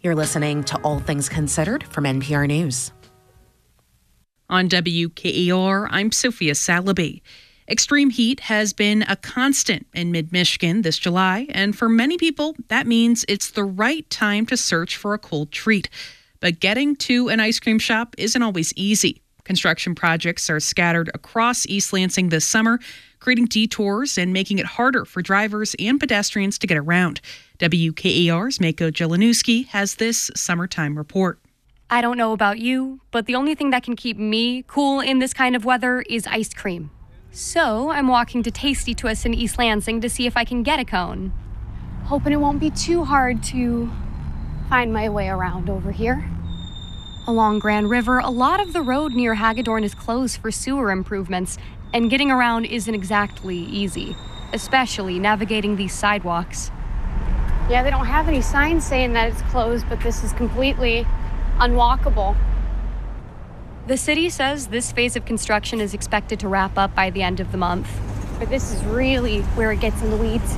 You're listening to All Things Considered from NPR News. On WKER, I'm Sophia Salaby. Extreme heat has been a constant in mid-Michigan this July, and for many people, that means it's the right time to search for a cold treat. But getting to an ice cream shop isn't always easy. Construction projects are scattered across East Lansing this summer, creating detours and making it harder for drivers and pedestrians to get around. WKER's Mako Jelinuski has this summertime report. I don't know about you, but the only thing that can keep me cool in this kind of weather is ice cream. So I'm walking to Tasty Twist in East Lansing to see if I can get a cone. Hoping it won't be too hard to find my way around over here. Along Grand River, a lot of the road near Hagedorn is closed for sewer improvements, and getting around isn't exactly easy, especially navigating these sidewalks. Yeah, they don't have any signs saying that it's closed, but this is completely unwalkable. The city says this phase of construction is expected to wrap up by the end of the month. But this is really where it gets in the weeds.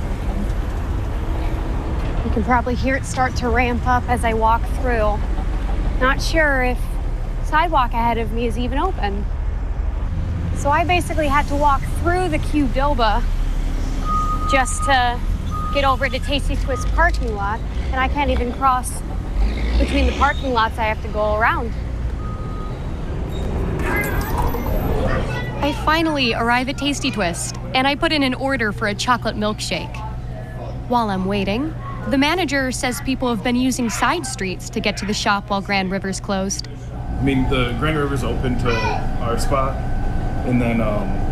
You can probably hear it start to ramp up as I walk through. Not sure if the sidewalk ahead of me is even open. So I basically had to walk through the Q Bilba just to get over to Tasty Twist parking lot, and I can't even cross between the parking lots. I have to go around. I finally arrive at Tasty Twist, and I put in an order for a chocolate milkshake. While I'm waiting, the manager says people have been using side streets to get to the shop while Grand River's closed. I mean, the Grand River's open to our spot, and then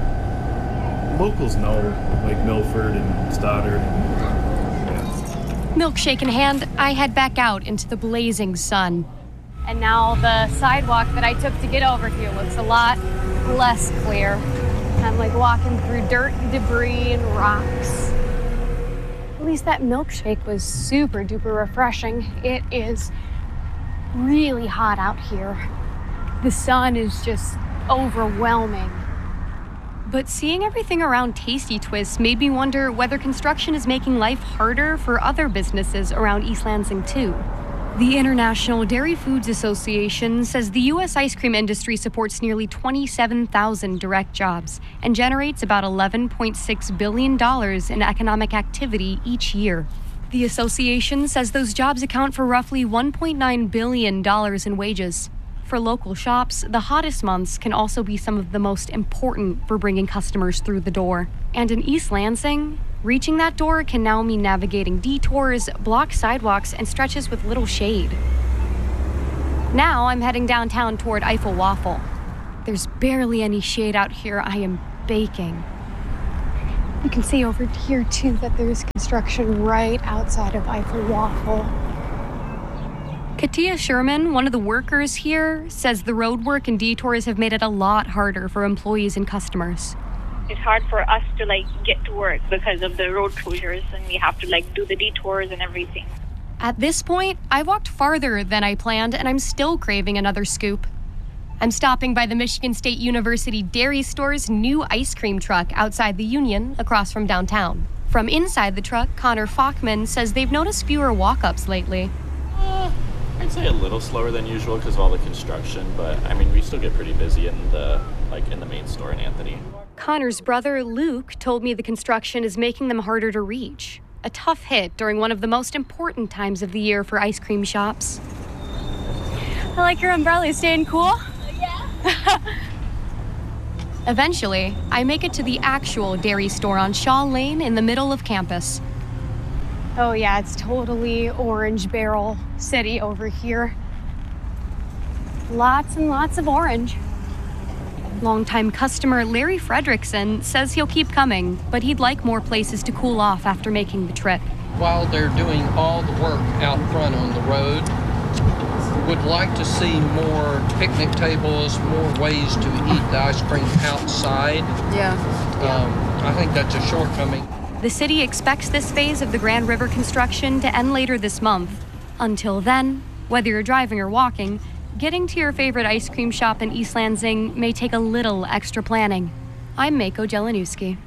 locals know, like Milford and Stoddard. Milkshake in hand, I head back out into the blazing sun. And now the sidewalk that I took to get over here looks a lot less clear. I'm like walking through dirt and debris and rocks. At least that milkshake was super duper refreshing. It is really hot out here. The sun is just overwhelming. But seeing everything around Tasty Twist made me wonder whether construction is making life harder for other businesses around East Lansing too. The International Dairy Foods Association says the U.S. ice cream industry supports nearly 27,000 direct jobs and generates about $11.6 billion in economic activity each year. The association says those jobs account for roughly $1.9 billion in wages. For local shops, the hottest months can also be some of the most important for bringing customers through the door. And in East Lansing, reaching that door can now mean navigating detours, blocked sidewalks, and stretches with little shade. Now I'm heading downtown toward Eiffel Waffle. There's barely any shade out here. I am baking. You can see over here, too, that there's construction right outside of Eiffel Waffle. Katia Sherman, one of the workers here, says the road work and detours have made it a lot harder for employees and customers. It's hard for us to get to work because of the road closures, and we have to do the detours and everything. At this point, I walked farther than I planned, and I'm still craving another scoop. I'm stopping by the Michigan State University Dairy Store's new ice cream truck outside the Union, across from downtown. From inside the truck, Connor Falkman says they've noticed fewer walk-ups lately. I'd say a little slower than usual because of all the construction, but we still get pretty busy in the main store in Anthony. Connor's brother, Luke, told me the construction is making them harder to reach. A tough hit during one of the most important times of the year for ice cream shops. I like your umbrella. You staying cool? Yeah. Eventually, I make it to the actual dairy store on Shaw Lane in the middle of campus. Oh yeah, it's totally Orange Barrel City over here. Lots and lots of orange. Longtime customer Larry Fredrickson says he'll keep coming, but he'd like more places to cool off after making the trip. While they're doing all the work out front on the road, would like to see more picnic tables, more ways to eat the ice cream outside. Yeah. I think that's a shortcoming. The city expects this phase of the Grand River construction to end later this month. Until then, whether you're driving or walking, getting to your favorite ice cream shop in East Lansing may take a little extra planning. I'm Mako Jelinuski.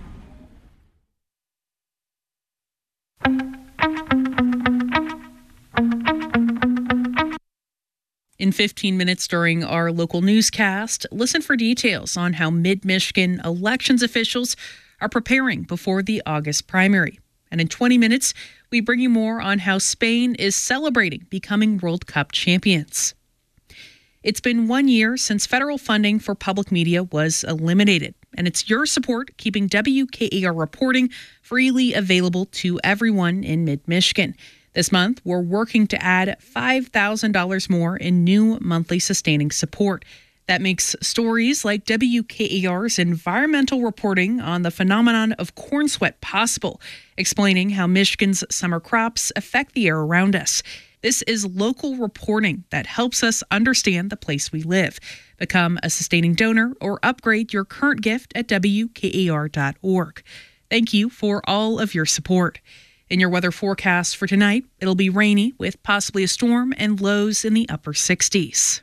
In 15 minutes during our local newscast, listen for details on how Mid-Michigan elections officials are preparing before the August primary. And in 20 minutes, we bring you more on how Spain is celebrating becoming World Cup champions. It's been 1 year since federal funding for public media was eliminated, and it's your support keeping WKAR reporting freely available to everyone in Mid-Michigan. This month, we're working to add $5,000 more in new monthly sustaining support. That makes stories like WKAR's environmental reporting on the phenomenon of corn sweat possible, explaining how Michigan's summer crops affect the air around us. This is local reporting that helps us understand the place we live. Become a sustaining donor or upgrade your current gift at WKAR.org. Thank you for all of your support. In your weather forecast for tonight, it'll be rainy with possibly a storm and lows in the upper 60s.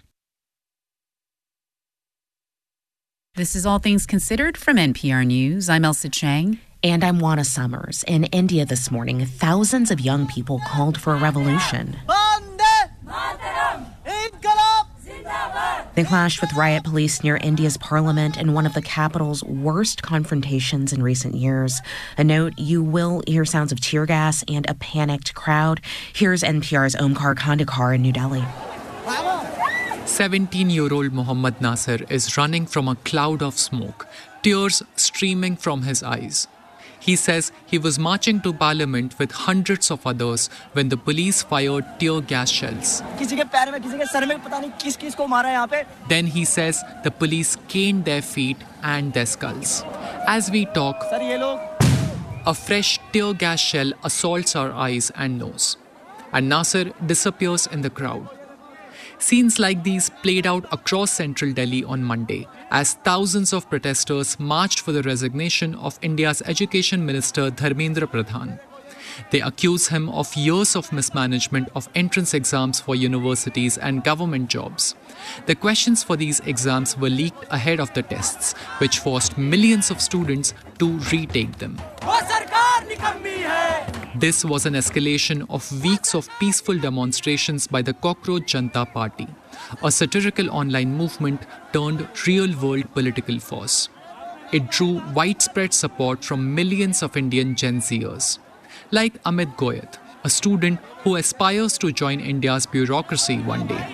This is All Things Considered from NPR News. I'm Elsa Chang. And I'm Juana Summers. In India this morning, thousands of young people called for a revolution. They clashed with riot police near India's parliament in one of the capital's worst confrontations in recent years. A note, you will hear sounds of tear gas and a panicked crowd. Here's NPR's Omkar Kandekar in New Delhi. 17-year-old Mohammad Nasir is running from a cloud of smoke, tears streaming from his eyes. He says he was marching to Parliament with hundreds of others when the police fired tear gas shells. Then he says the police caned their feet and their skulls. As we talk, a fresh tear gas shell assaults our eyes and nose, and Nasir disappears in the crowd. Scenes like these played out across central Delhi on Monday as thousands of protesters marched for the resignation of India's Education Minister Dharmendra Pradhan. They accuse him of years of mismanagement of entrance exams for universities and government jobs. The questions for these exams were leaked ahead of the tests, which forced millions of students to retake them. This was an escalation of weeks of peaceful demonstrations by the Cockroach Janata Party, a satirical online movement turned real-world political force. It drew widespread support from millions of Indian Gen Zers, like Amit Goyat, a student who aspires to join India's bureaucracy one day.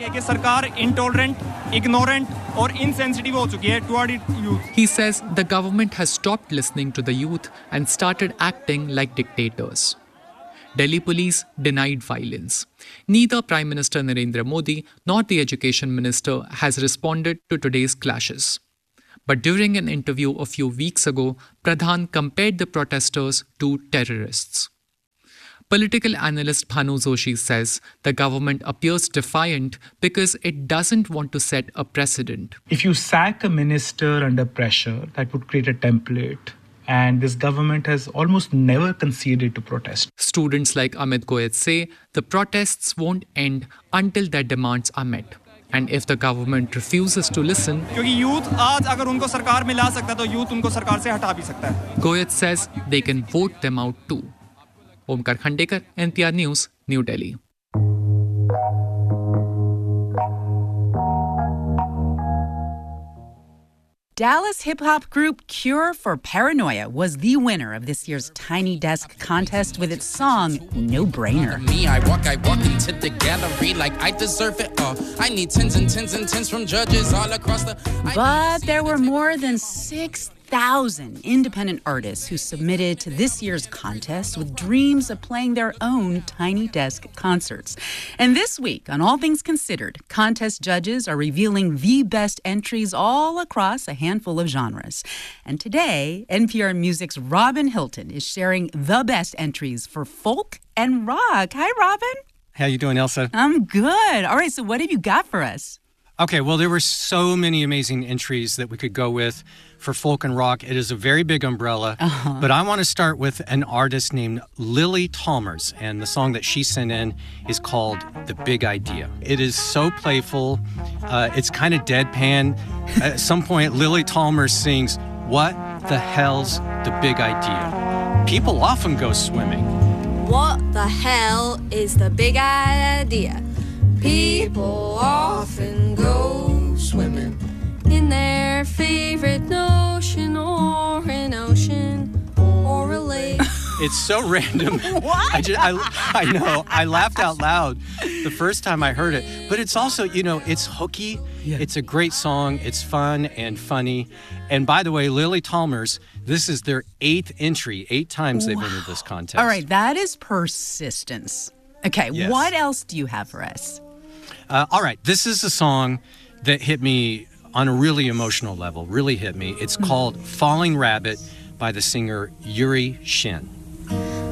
He says the government has stopped listening to the youth and started acting like dictators. Delhi police denied violence. Neither Prime Minister Narendra Modi nor the Education Minister has responded to today's clashes. But during an interview a few weeks ago, Pradhan compared the protesters to terrorists. Political analyst Bhanu Joshi says the government appears defiant because it doesn't want to set a precedent. If you sack a minister under pressure, that would create a template. And this government has almost never conceded to protest. Students like Amit Goyat say the protests won't end until their demands are met. And if the government refuses to listen, Goyat says they can vote them out too. Omkar Kandekar, NPR News, New Delhi. Dallas hip-hop group Cure for Paranoia was the winner of this year's Tiny Desk contest with its song, No Brainer. Me, I walk into the gallery like I deserve it all. I need tens and tens and tens from judges all across the... But there were more than 6,000 independent artists who submitted to this year's contest with dreams of playing their own Tiny Desk concerts. And this week, on All Things Considered, contest judges are revealing the best entries all across a handful of genres. And today, NPR Music's Robin Hilton is sharing the best entries for folk and rock. Hi, Robin. How you doing, Elsa? I'm good. All right, so what have you got for us? Okay, well, there were so many amazing entries that we could go with for folk and rock. It is a very big umbrella, but I want to start with an artist named Lily Talmers, and the song that she sent in is called The Big Idea. It is so playful. It's kind of deadpan. At some point, Lily Talmers sings, "What the hell's the big idea? People often go swimming. What the hell is the big idea? People often go swimming in their favorite ocean or an ocean or a lake. It's so random. What? I know. I laughed out loud the first time I heard it. But it's also, it's hooky. Yeah. It's a great song. It's fun and funny. And by the way, Lily Talmers, this is their 8th entry. 8 times they've entered this contest. All right, that is persistence. Okay, yes. What else do you have for us? All right, this is a song that hit me on a really emotional level, really hit me. It's called Falling Rabbit by the singer Yuri Shin.